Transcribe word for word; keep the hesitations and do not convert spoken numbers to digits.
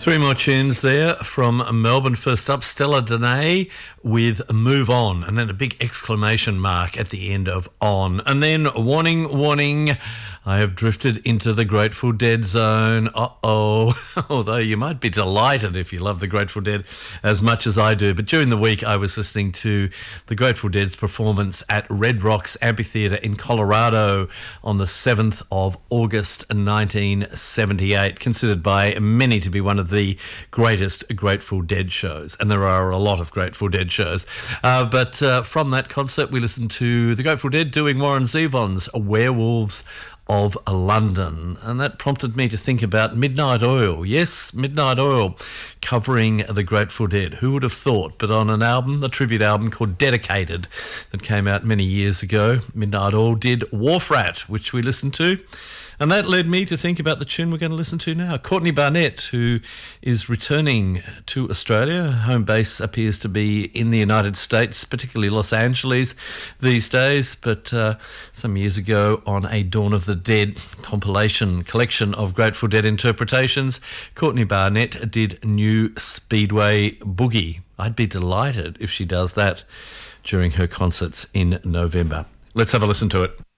Three more tunes there from Melbourne. First up, Stella Dene with Move On, and then a big exclamation mark at the end of On. And then warning, warning, I have drifted into the Grateful Dead zone. Uh-oh. Although you might be delighted if you love the Grateful Dead as much as I do. But during the week, I was listening to the Grateful Dead's performance at Red Rocks Amphitheatre in Colorado on the seventh of August nineteen seventy-eight, considered by many to be one of the greatest Grateful Dead shows. And there are a lot of Grateful Dead shows. Uh, but uh, from that concert, we listened to the Grateful Dead doing Warren Zevon's Werewolves of London, and that prompted me to think about Midnight Oil. Yes, Midnight Oil covering the Grateful Dead. Who would have thought? But on an album, a tribute album called Dedicated that came out many years ago, Midnight Oil did Wharf Rat, which we listened to. And that led me to think about the tune we're going to listen to now. Courtney Barnett, who is returning to Australia. Home base appears to be in the United States, particularly Los Angeles these days. But uh, some years ago on a Dawn of the Dead compilation collection of Grateful Dead interpretations, Courtney Barnett did New Speedway Boogie. I'd be delighted if she does that during her concerts in November. Let's have a listen to it.